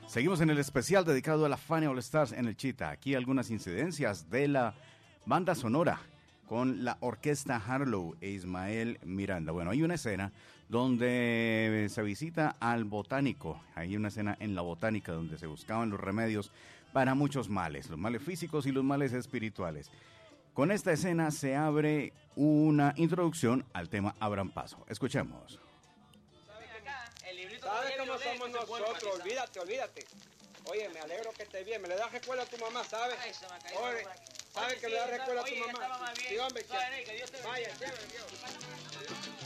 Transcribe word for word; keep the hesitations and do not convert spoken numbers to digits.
Seguimos en el especial dedicado a la Fania All Stars en el Chita. Aquí algunas incidencias de la banda sonora con la orquesta Harlow e Ismael Miranda. Bueno, hay una escena donde se visita al botánico. Hay una escena en la botánica donde se buscaban los remedios para muchos males, los males físicos y los males espirituales. Con esta escena se abre una introducción al tema Abran Paso. Escuchemos. ¿Sabes cómo somos nosotros? Olvídate, olvídate. Oye, me alegro que estés bien. Me le das recuerdo a tu mamá, ¿sabes? Oye, ¿sabes que le das recuerdo a tu mamá? Sí, hombre, vaya, chévere, Dios.